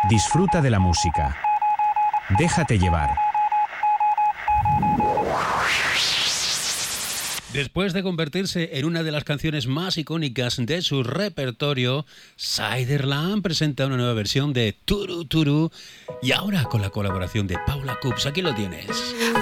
Disfruta de la música. Déjate llevar. Después de convertirse en una de las canciones más icónicas de su repertorio, Siderland presenta una nueva versión de Turu Turu y ahora con la colaboración de Paula Coops. Aquí lo tienes.